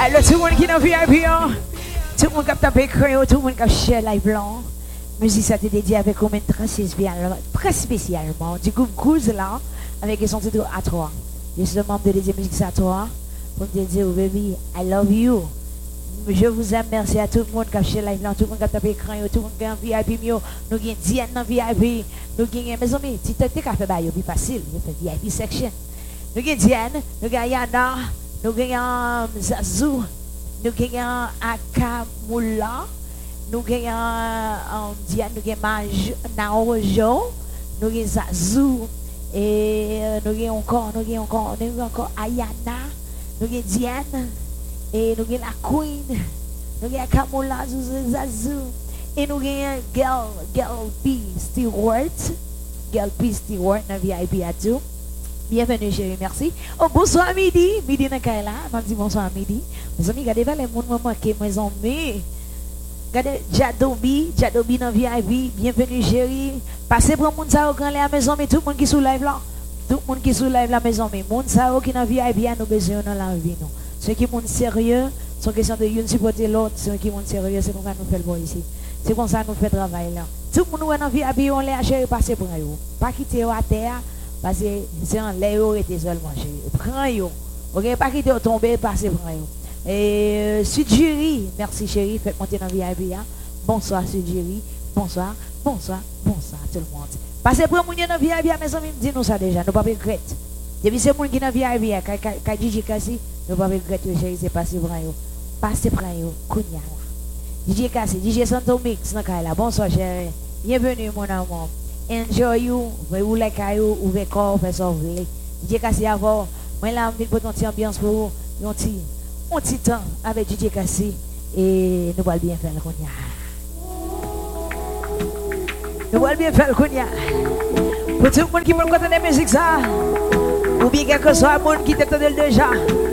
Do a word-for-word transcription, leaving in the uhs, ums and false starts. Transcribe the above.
Alors tout le monde qui est dans V I P, tout le monde qui a tapé crayon, tout le monde qui a cher live blanc. Musique ça t'est dédié avec un très spécialement, très spécialement du groupe Cruise là, avec son titre à toi. Je suis le membre de dédier musique à toi pour te dire, oh baby, I love you. Je vous aime, merci à tout le monde qui a cher live blanc, tout le monde qui a tapé crayon, tout le monde qui est en V I P, nous avons Diane dans V I P, nous avons mes amis, si tu as fait bail, c'est facile, je fais V I P section. Nous avons Diane, nous avons Yana, nous avons Zazou, nous avons Akamula, nous avons Diane, nous avons Naojo, nous avons Zazou, et nous avons encore, nous avons encore, nous avons encore Ayana, nous avons Diane, et nous avons la Queen, nous avons Akamula, Zazou, et nous avons Girl, Girl B Stewart, Girl B Stewart dans V I P à tout. Bienvenue chérie, merci. Oh, bonsoir midi, midi dans Kaila, m'a dit bonsoir midi. Mes amis, regardez les gens qui manquent, mes amis. Regardez Jadobi, Jadobi dans V I P, bienvenue chérie. Passez pour moun sa au grand la maison, mais tout le monde qui sous live là. Tout le monde qui sous live la maison, mais moun sa qui dans V I P, nous besoin dans la vie nous. Ceux qui sont sérieux, c'est question de une supporter l'autre, ceux qui sont sérieux, c'est comme ça nous fait le ici. C'est comme ça nous fait travail là. Tout le monde dans V I P, on les chérie, passez pour eux. Pas quitter à terre. Parce que c'est en l'air où était seulement chérie. Prends-yo. Ok, pas quitter tomber, passez prends-yo. Et euh, Sud Jury, merci chérie, faites monter dans V I P. Hein? Bonsoir Sud Jury, bonsoir, bonsoir, bonsoir tout le monde. Passez pour mon dans V I P, mes amis, dis-nous ça déjà, nous pas regretter. Depuis c'est mon qui dans V I P, quand Gigi Kassi, nous pas regretter chérie, c'est passé prends-yo. Passez prends-yo, Kounia là. Gigi Kassi, Gigi Santo Mix, là. Bonsoir chérie, bienvenue mon amour. Enjoy you, vous les cailloux, ouvrez corps, faites ça, vous voulez. D J Kassi avant, moi là, je vais pour une ambiance pour vous, un petit, un petit temps avec D J Kassi et nous allons bien faire le cognac. Nous allons bien faire le cognac. Pour tout le monde qui veut écouter la musique, ça, ou bien quelque soit le monde qui t'attendait déjà.